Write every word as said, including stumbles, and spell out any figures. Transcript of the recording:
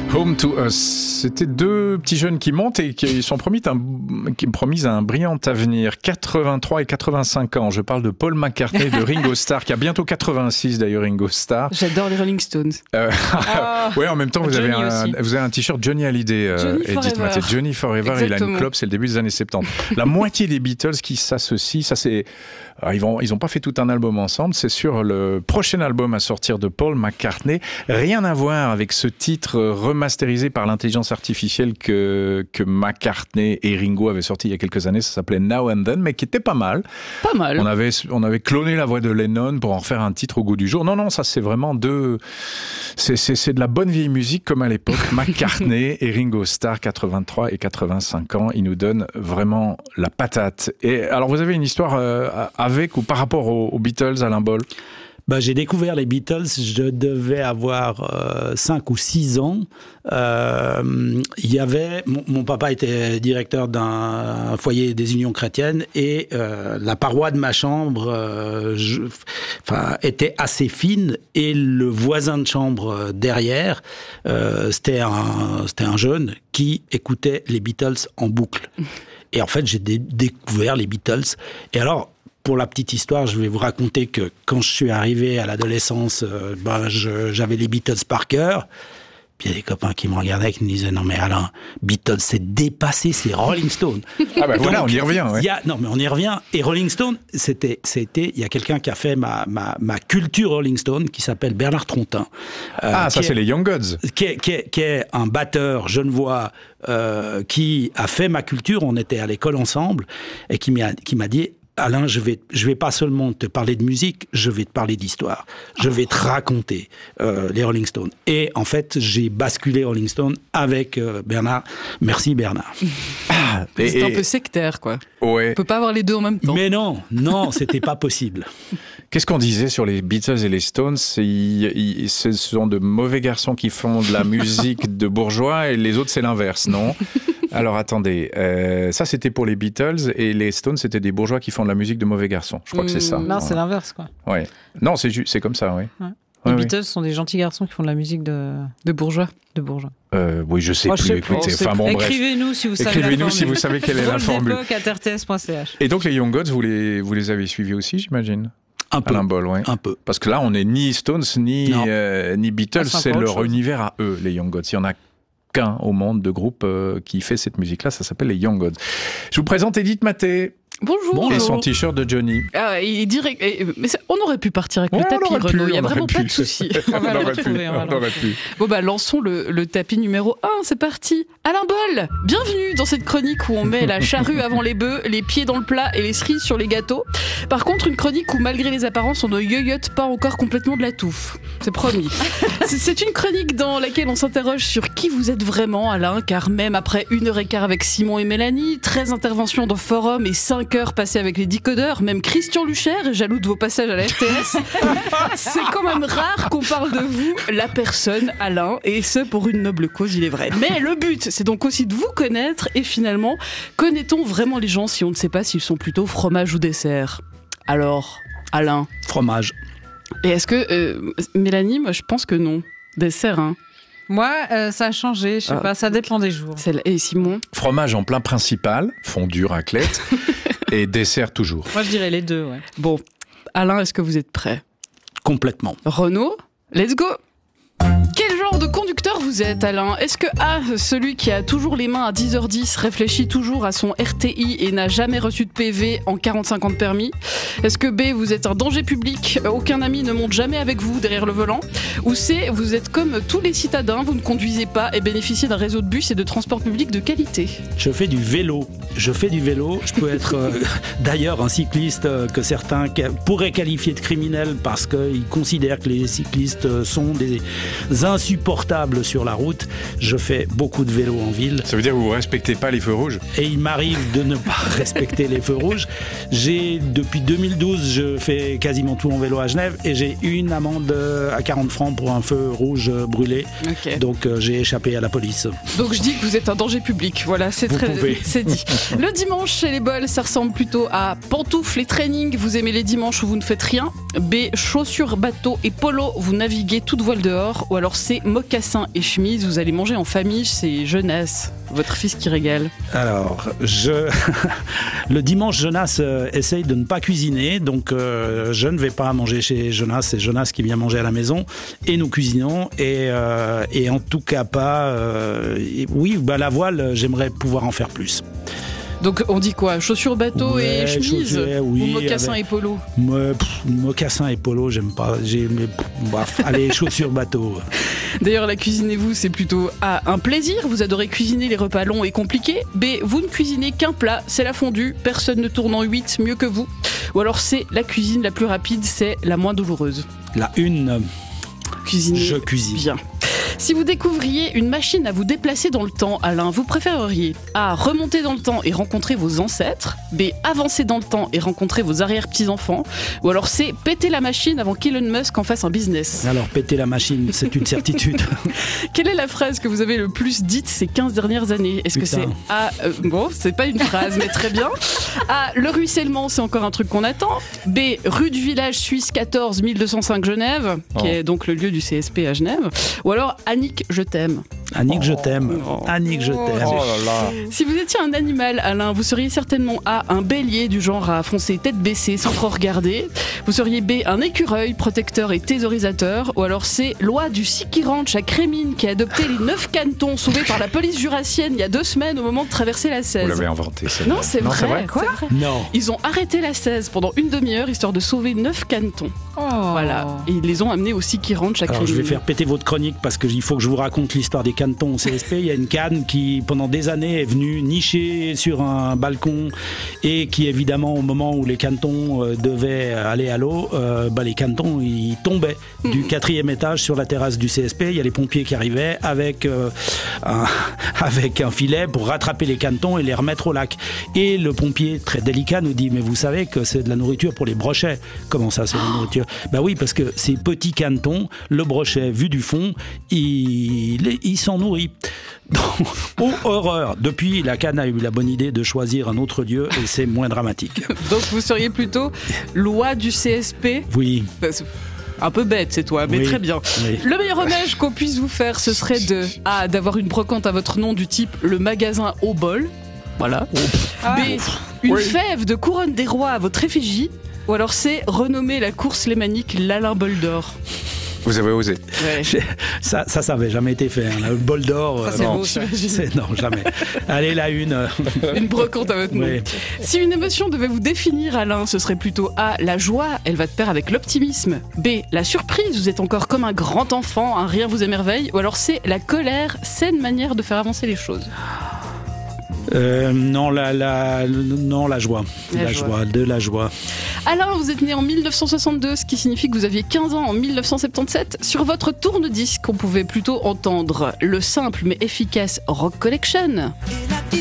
Home to Us. C'était deux petits jeunes qui montent et qui sont promis un, qui promis un brillant avenir. quatre-vingt-trois et quatre-vingt-cinq ans. Je parle de Paul McCartney et de Ringo Starr, qui a bientôt quatre-vingt-six d'ailleurs, Ringo Starr. J'adore les Rolling Stones. Euh, oh, oui, en même temps, vous avez, un, vous avez un t-shirt Johnny Hallyday, euh, Johnny Edith Maté. Johnny Forever. Exactement. Il a une clope, c'est le début des années soixante-dix. La moitié des Beatles qui s'associent, ça c'est... Alors, ils vont, ils ont pas fait tout un album ensemble, c'est sur le prochain album à sortir de Paul McCartney. Rien à voir avec ce titre remasterisé par l'intelligence artificielle que, que McCartney et Ringo avaient sorti il y a quelques années. Ça s'appelait Now and Then, mais qui était pas mal. Pas mal. On avait, on avait cloné la voix de Lennon pour en faire un titre au goût du jour. Non, non, ça c'est vraiment deux, c'est, c'est, c'est de la bonne vieille musique comme à l'époque. McCartney et Ringo Starr, quatre-vingt-trois et quatre-vingt-cinq ans, ils nous donnent vraiment la patate. Et alors vous avez une histoire euh, avec ou par rapport aux, aux Beatles, Alain Boll? Bah, j'ai découvert les Beatles, je devais avoir euh, cinq ou six ans. Euh, il y avait, mon, mon papa était directeur d'un foyer des Unions chrétiennes et euh, la paroi de ma chambre euh, je, enfin, était assez fine et le voisin de chambre derrière, euh, c'était, un, c'était un jeune qui écoutait les Beatles en boucle. Et en fait, j'ai dé- découvert les Beatles. Et alors, pour la petite histoire, je vais vous raconter que quand je suis arrivé à l'adolescence, euh, ben je, j'avais les Beatles par cœur. Puis il y a des copains qui me regardaient et qui me disaient « Non mais Alain, Beatles, c'est dépassé, c'est Rolling Stone. » Ah ben voilà, on y revient. Ouais. Y a, non mais on y revient. Et Rolling Stone, c'était, c'était, il y a quelqu'un qui a fait ma, ma, ma culture Rolling Stone, qui s'appelle Bernard Trontin. Euh, ah, ça est, c'est les Young Gods. Qui est, qui est, qui est un batteur genevois euh, qui a fait ma culture, on était à l'école ensemble, et qui m'a, qui m'a dit... Alain, je vais, je vais pas seulement te parler de musique, je vais te parler d'histoire. Je vais te raconter euh, les Rolling Stones. Et en fait, j'ai basculé Rolling Stones avec euh, Bernard. Merci Bernard. Ah, et, c'est et, un peu sectaire, quoi. Ouais. On peut pas avoir les deux en même temps. Mais non, non, c'était pas possible. Qu'est-ce qu'on disait sur les Beatles et les Stones? ils, ils, Ce sont de mauvais garçons qui font de la musique de bourgeois et les autres, c'est l'inverse, non? Alors attendez, euh, ça c'était pour les Beatles et les Stones c'était des bourgeois qui font de la musique de mauvais garçons. Je crois mmh, que c'est ça. Non, c'est l'inverse quoi. Ouais. Non, c'est, ju- c'est comme ça, oui. Ouais. Les ouais, Beatles oui. sont des gentils garçons qui font de la musique de, de bourgeois. De bourgeois. Euh, oui, je sais oh, plus. Je sais écoutez, enfin bon, écrivez-nous si vous savez. Écrivez-nous si vous savez quelle est la formule. à r t s point c h. Et donc les Young Gods, vous les, vous les avez suivis aussi, j'imagine? Un peu. Alain Boll, ouais. Un peu. Parce que là, on n'est ni Stones ni, euh, ni Beatles, ah, c'est, c'est leur chose. Univers à eux, les Young Gods. Il y en a qu'un au monde de groupe euh, qui fait cette musique-là, ça s'appelle les Young Gods. Je vous présente Edith Maté. Bonjour. Bonjour. Et son t-shirt de Johnny. Ah, il dirait, mais on aurait pu partir avec ouais, le tapis, Renaud. Il n'y a vraiment pu. Pas de souci. On va le retrouver. On aurait pu. Bon bah lançons le, le tapis numéro un. C'est parti. Alain Boll, bienvenue dans cette chronique où on met la charrue avant les bœufs, les pieds dans le plat et les cerises sur les gâteaux. Par contre, une chronique où malgré les apparences, on ne yoyote pas encore complètement de la touffe. C'est promis. c'est, c'est une chronique dans laquelle on s'interroge sur qui vous êtes vraiment, Alain, car même après une heure et quart avec Simon et Mélanie, treize interventions dans forum et cinq heures passées avec les décodeurs, même Christian Lucher est jaloux de vos passages à la R T S. C'est quand même rare qu'on parle de vous, la personne, Alain, et ce pour une noble cause, il est vrai. Mais le but, c'est donc aussi de vous connaître, et finalement, connaît-on vraiment les gens si on ne sait pas s'ils sont plutôt fromage ou dessert? Alors, Alain? Fromage. Et est-ce que, euh, Mélanie, moi je pense que non. Dessert, hein? Moi, euh, ça a changé, je sais ah. pas, ça dépend des jours. C'est... Et Simon? Fromage en plein principal, fondu, raclette, et dessert toujours. Moi, je dirais les deux, ouais. Bon, Alain, est-ce que vous êtes prêt? Complètement. Renaud, let's go! Quel genre de conducteur vous êtes, Alain? Est-ce que A, celui qui a toujours les mains à dix heures dix, réfléchit toujours à son R T I et n'a jamais reçu de P V en quarante-cinq ans de permis? Est-ce que B, vous êtes un danger public, aucun ami ne monte jamais avec vous derrière le volant? Ou C, vous êtes comme tous les citadins, vous ne conduisez pas et bénéficiez d'un réseau de bus et de transport public de qualité? Je fais du vélo. Je fais du vélo. Je peux être euh, d'ailleurs un cycliste euh, que certains pourraient qualifier de criminel parce qu'ils considèrent que les cyclistes sont des insupportables sur la route. Je fais beaucoup de vélo en ville. Ça veut dire que vous ne respectez pas les feux rouges? Et il m'arrive de ne pas respecter les feux rouges. J'ai, depuis deux mille douze, je fais quasiment tout en vélo à Genève et j'ai eu une amende à quarante francs pour un feu rouge brûlé. Okay. Donc euh, j'ai échappé à la police. Donc je dis que vous êtes un danger public. Voilà, c'est, vous très, pouvez. c'est dit. Le dimanche chez les bols, ça ressemble plutôt à pantoufles et training. Vous aimez les dimanches où vous ne faites rien. B, chaussures, bateaux et polo, vous naviguez toute voile dehors. Ou alors C, mocassins et chemise, vous allez manger en famille, c'est Jonas, votre fils qui régale. Alors, je... le dimanche, Jonas euh, essaye de ne pas cuisiner, donc euh, je ne vais pas manger chez Jonas, c'est Jonas qui vient manger à la maison, et nous cuisinons, et, euh, et en tout cas pas... Euh, et, oui, bah, la voile, j'aimerais pouvoir en faire plus. Donc on dit quoi? Chaussures, bateau Ouais, et chemise chaussures, oui, ou mocassins avec- et polo? Me, pff, mocassins et polo, j'aime pas. J'ai, mais, pff, bref, allez, chaussures, bateau. D'ailleurs, la cuisinez-vous, c'est plutôt A, un plaisir, vous adorez cuisiner les repas longs et compliqués. B, vous ne cuisinez qu'un plat, c'est la fondue, personne ne tourne en huit mieux que vous. Ou alors C, la cuisine la plus rapide, c'est la moins douloureuse. La une, Cuisiner je cuisine. bien. Si vous découvriez une machine à vous déplacer dans le temps, Alain, vous préféreriez A, remonter dans le temps et rencontrer vos ancêtres, B, avancer dans le temps et rencontrer vos arrière-petits-enfants, ou alors C, péter la machine avant qu'Elon Musk en fasse un business. Alors, péter la machine, c'est une certitude. Quelle est la phrase que vous avez le plus dite ces quinze dernières années? Est-ce que Putain. c'est A, euh, bon, c'est pas une phrase, mais très bien. A, le ruissellement, c'est encore un truc qu'on attend. B, rue du village suisse quatorze mille deux cent cinq Genève, qui Oh. est donc le lieu du C S P à Genève. Ou alors Annick, je t'aime. Annick, je t'aime. Oh. Annick, je t'aime. Oh là là. Si vous étiez un animal, Alain, vous seriez certainement A, un bélier du genre à foncer tête baissée sans trop regarder. Vous seriez B, un écureuil protecteur et thésaurisateur. Ou alors C, loi du Siki Ranch à Crémine qui a adopté les neuf canetons sauvés par la police jurassienne il y a deux semaines au moment de traverser la Vous seize. l'avez inventé, c'est Non, c'est vrai. Quoi c'est vrai. Non. Ils ont arrêté la seize pendant une demi-heure histoire de sauver neuf canetons. Oh. Voilà. Et ils les ont amenés au Siki Ranch à Alors, Crémine. je vais faire péter votre chronique parce qu'il faut que je vous raconte l'histoire des canetons au C S P. Il y a une canne qui, pendant des années, est venue nicher sur un balcon et qui, évidemment, au moment où les canetons euh, devaient aller à l'eau, euh, bah, les canetons, ils tombaient du quatrième étage sur la terrasse du C S P. Il y a les pompiers qui arrivaient avec, euh, un, avec un filet pour rattraper les canetons et les remettre au lac. Et le pompier, très délicat, nous dit, mais vous savez que c'est de la nourriture pour les brochets. Comment ça, c'est de la nourriture? Ben oui, parce que ces petits canetons, le brochet vu du fond, il, il s'en nourrit. Donc, oh horreur! Depuis, la canne a eu la bonne idée de choisir un autre lieu et c'est moins dramatique. Donc vous seriez plutôt loi du C S P. Oui. Bah, c'est un peu bête, c'est toi, mais Oui. très bien. Oui. Le meilleur hommage qu'on puisse vous faire, ce serait de A, d'avoir une brocante à votre nom du type le magasin au bol. Voilà. Ah. B, une Oui. fève de couronne des rois à votre effigie. Ou alors C, renommer la course lémanique l'Alain Bol d'Or. Vous avez osé. Ouais. Ça, ça, ça avait jamais été fait. Hein. Le bol d'or. Ça, euh, c'est non. beau, ça. C'est- non, jamais. Allez, la une. euh, Une brocante à votre nom. oui. Si une émotion devait vous définir, Alain, ce serait plutôt A, la joie, elle va de pair avec l'optimisme. B, la surprise, vous êtes encore comme un grand enfant, un rien vous émerveille. Ou alors C, la colère, saine manière de faire avancer les choses. Euh, non, la, la, non, la joie. La La, joie. joie. De la joie. Alain, vous êtes né en mille neuf cent soixante-deux, ce qui signifie que vous aviez quinze ans en mille neuf cent soixante-dix-sept. Sur votre tourne-disque, on pouvait plutôt entendre le simple mais efficace Rock Collection.